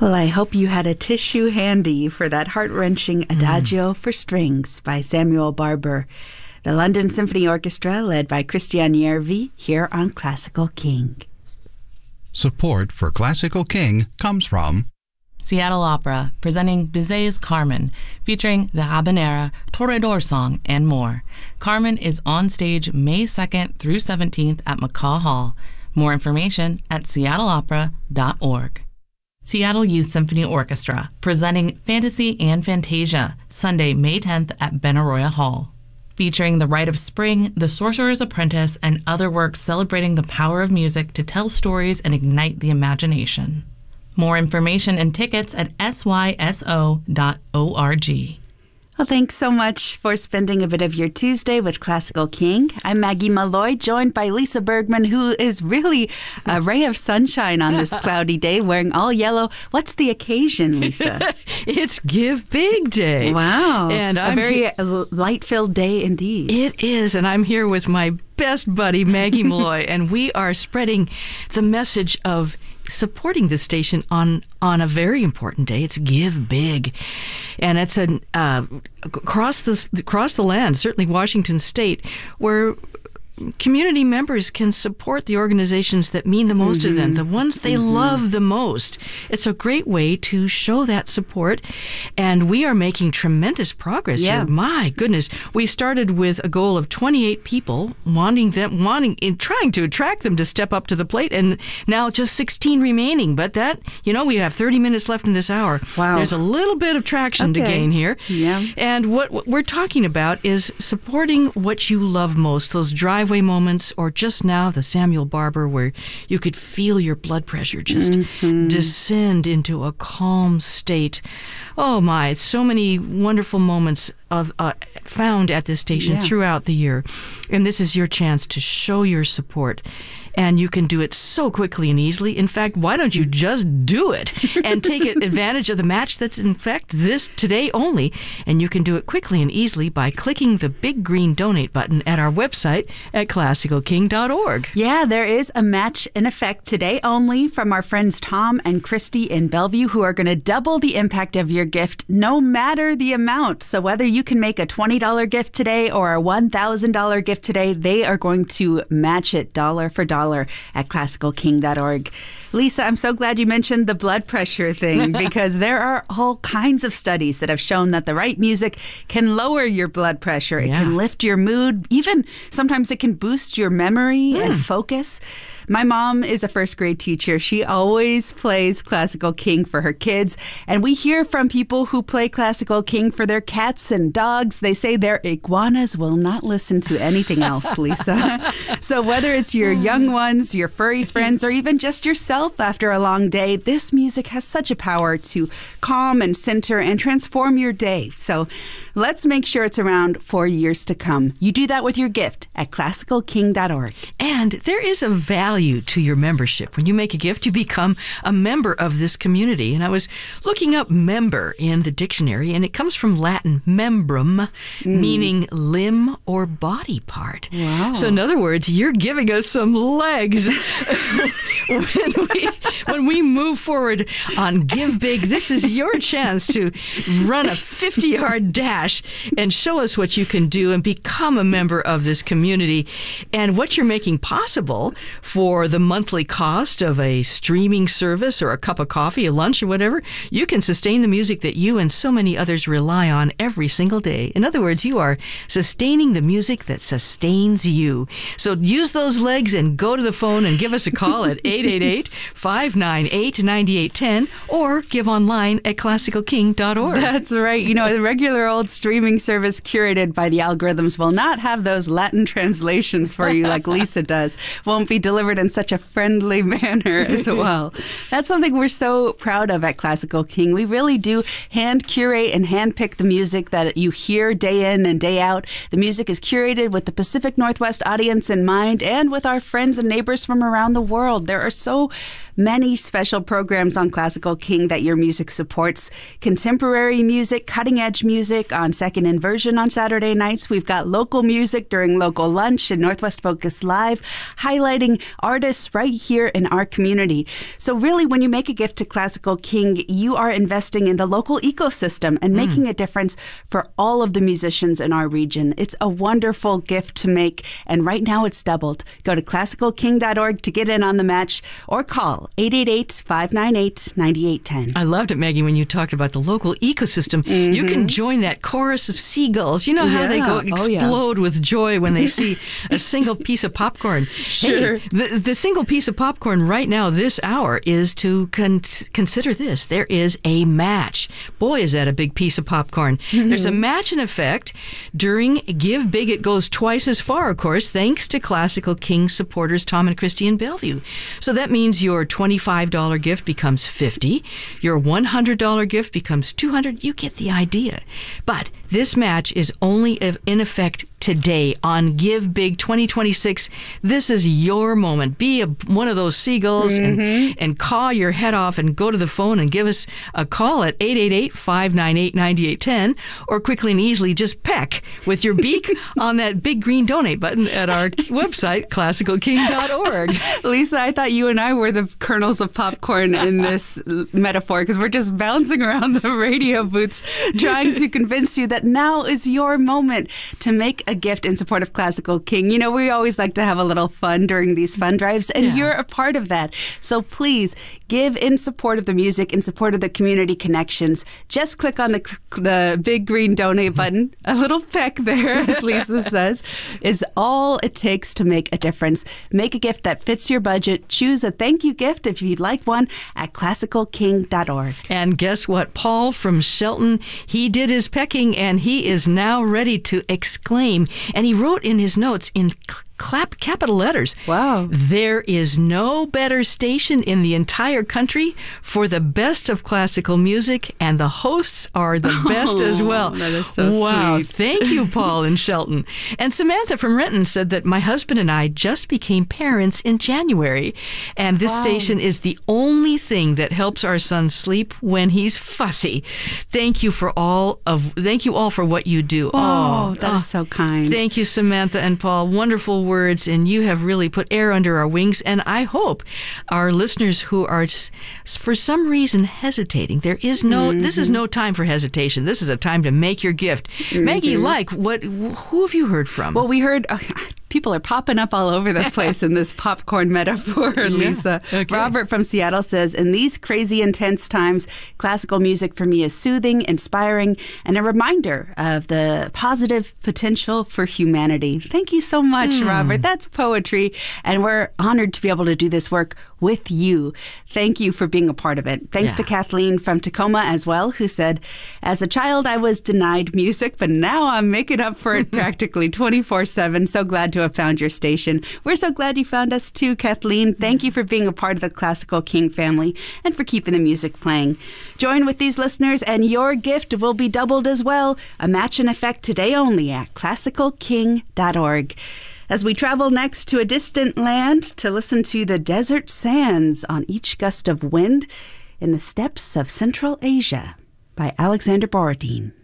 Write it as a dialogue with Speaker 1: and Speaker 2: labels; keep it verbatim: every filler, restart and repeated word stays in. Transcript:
Speaker 1: Well, I hope you had a tissue handy for that heart-wrenching Adagio mm. for Strings by Samuel Barber. The London Symphony Orchestra, led by Christian Järvi, here on Classical King.
Speaker 2: Support for Classical King comes from
Speaker 3: Seattle Opera, presenting Bizet's Carmen, featuring the habanera, Toreador song, and more. Carmen is on stage May second through seventeenth at McCaw Hall. More information at seattle opera dot org. Seattle Youth Symphony Orchestra, presenting Fantasy and Fantasia, Sunday, May tenth at Benaroya Hall. Featuring The Rite of Spring, The Sorcerer's Apprentice, and other works celebrating the power of music to tell stories and ignite the imagination. More information and tickets at s y s o dot org.
Speaker 1: Well, thanks so much for spending a bit of your Tuesday with Classical King. I'm Maggie Malloy, joined by Lisa Bergman, who is really a ray of sunshine on this cloudy day, wearing all yellow. What's the occasion, Lisa?
Speaker 4: It's Give Big Day.
Speaker 1: Wow.
Speaker 4: And
Speaker 1: a
Speaker 4: I'm
Speaker 1: very
Speaker 4: he-
Speaker 1: light-filled day indeed.
Speaker 4: It is, and I'm here with my best buddy, Maggie Malloy, and we are spreading the message of supporting the station on on a very important day. It's Give Big, and it's an uh, across the across the land, certainly Washington State, where community members can support the organizations that mean the most mm-hmm. to them, the ones they mm-hmm. love the most. It's a great way to show that support, and we are making tremendous progress
Speaker 1: yeah.
Speaker 4: here. My goodness, we started with a goal of twenty-eight people, wanting them, wanting, in trying to attract them to step up to the plate, and now just sixteen remaining. But that, you know, we have thirty minutes left in this hour.
Speaker 1: Wow,
Speaker 4: there's a little bit of traction
Speaker 1: okay.
Speaker 4: to gain here.
Speaker 1: Yeah,
Speaker 4: and what, what we're talking about is supporting what you love most. Those driveway moments, or just now the Samuel Barber, where you could feel your blood pressure just mm-hmm. descend into a calm state. Oh my, so many wonderful moments of uh, found at this station yeah. throughout the year. And this is your chance to show your support. And you can do it so quickly and easily. In fact, why don't you just do it and take advantage of the match that's in fact this today only? And you can do it quickly and easily by clicking the big green donate button at our website at classical king dot org.
Speaker 1: Yeah, there is a match in effect today only from our friends Tom and Christy in Bellevue, who are going to double the impact of your gift no matter the amount. So whether you can make a twenty dollars gift today or a one thousand dollars gift today, they are going to match it dollar for dollar at classical king dot org. Lisa, I'm so glad you mentioned the blood pressure thing, because there are all kinds of studies that have shown that the right music can lower your blood pressure. It
Speaker 4: yeah.
Speaker 1: can lift your mood. Even sometimes it can boost your memory mm. and focus. My mom is a first grade teacher. She always plays Classical King for her kids. And we hear from people who play Classical King for their cats and dogs. They say their iguanas will not listen to anything else, Lisa. So whether it's your young ones, your furry friends, or even just yourself after a long day, this music has such a power to calm and center and transform your day. So let's make sure it's around for years to come. You do that with your gift at classical king dot org.
Speaker 4: And there is a value to your membership. When you make a gift, you become a member of this community. And I was looking up member in the dictionary, and it comes from Latin membrum, mm. meaning limb or body part.
Speaker 1: Wow.
Speaker 4: So in other words, you're giving us some legs. when, we, when we move forward on Give Big, this is your chance to run a fifty-yard dash and show us what you can do and become a member of this community. And what you're making possible for the monthly cost of a streaming service or a cup of coffee, a lunch, or whatever, you can sustain the music that you and so many others rely on every single day. In other words, you are sustaining the music that sustains you. So use those legs and go to the phone and give us a call at eight eight eight, five nine eight, nine eight one zero or give online at classical king dot org.
Speaker 1: That's right. You know, the regular old streaming service curated by the algorithms will not have those Latin translations for you like Lisa does. Won't be delivered in such a friendly manner as well. That's something we're so proud of at Classical King. We really do hand curate and hand pick the music that you hear day in and day out. The music is curated with the Pacific Northwest audience in mind and with our friends and neighbors from around the world. There are so many special programs on Classical King that your music supports. Contemporary music, cutting-edge music on Second Inversion on Saturday nights. We've got local music during Local Lunch and Northwest Focus Live, highlighting artists right here in our community. So really, when you make a gift to Classical King, you are investing in the local ecosystem and mm. making a difference for all of the musicians in our region. It's a wonderful gift to make, and right now it's doubled. Go to classical king dot org to get in on the match, or call eight eight eight, five nine eight, nine eight one zero.
Speaker 4: I loved it, Maggie, when you talked about the local ecosystem. Mm-hmm. You can join that chorus of seagulls. You know how yeah. they go explode oh, yeah. with joy when they see a single piece of popcorn.
Speaker 1: Sure.
Speaker 4: Hey, the, the single piece of popcorn right now, this hour, is to con- consider this. There is a match. Boy, is that a big piece of popcorn. Mm-hmm. There's a match in effect during Give Big. It goes twice as far, of course, thanks to Classical King supporters Tom and Christy in Bellevue. So that means your twenty-five dollars gift becomes fifty dollars. Your one hundred dollars gift becomes two hundred dollars. You get the idea. But this match is only in effect today on Give Big twenty twenty-six. This is your moment. Be a, one of those seagulls mm-hmm. and, and caw your head off and go to the phone and give us a call at eight eight eight, five nine eight, nine eight one zero, or quickly and easily just peck with your beak on that big green donate button at our website, classical king dot org.
Speaker 1: Lisa, I thought you and I were the kernels of popcorn in this metaphor, because we're just bouncing around the radio booths trying to convince you that now is your moment to make a gift in support of Classical King. You know, we always like to have a little fun during these fund drives, and yeah. you're a part of that. So please give in support of the music, in support of the community connections. Just click on the the big green donate button. A little peck there, as Lisa says, is all it takes to make a difference. Make a gift that fits your budget. Choose a thank you gift if you'd like one at classical king dot org.
Speaker 4: And guess what? Paul from Shelton, he did his pecking, and he is now ready to exclaim. And he wrote in his notes in clap capital letters.
Speaker 1: Wow.
Speaker 4: There is no better station in the entire country for the best of classical music, and the hosts are the best oh, as well.
Speaker 1: That is so
Speaker 4: wow.
Speaker 1: sweet.
Speaker 4: Thank you, Paul in Shelton. And Samantha from Renton said that my husband and I just became parents in January, and this
Speaker 1: wow.
Speaker 4: station is the only thing that helps our son sleep when he's fussy. Thank you for all of thank you all for what you do.
Speaker 1: Oh,
Speaker 4: oh
Speaker 1: that
Speaker 4: oh,
Speaker 1: is so kind.
Speaker 4: Thank you, Samantha and Paul. Wonderful words, and you have really put air under our wings. And I hope our listeners who are for some reason hesitating, there is no, mm-hmm. this is no time for hesitation. This is a time to make your gift. Mm-hmm. Maggie, like, what? Who have you heard from?
Speaker 1: Well, we heard. Uh, People are popping up all over the place in this popcorn metaphor, Lisa.
Speaker 4: Yeah. Okay.
Speaker 1: Robert from Seattle says, in these crazy, intense times, classical music for me is soothing, inspiring, and a reminder of the positive potential for humanity. Thank you so much, mm. Robert. That's poetry, and we're honored to be able to do this work with you. Thank you for being a part of it. Thanks
Speaker 4: yeah.
Speaker 1: to Kathleen from Tacoma as well, who said, as a child, I was denied music, but now I'm making up for it practically twenty-four seven. So glad to have found your station. We're so glad you found us too, Kathleen. Thank you for being a part of the Classical King family and for keeping the music playing. Join with these listeners and your gift will be doubled as well. A match in effect today only at classical king dot org. As we travel next to a distant land to listen to the desert sands on each gust of wind in the steppes of Central Asia by Alexander Borodin.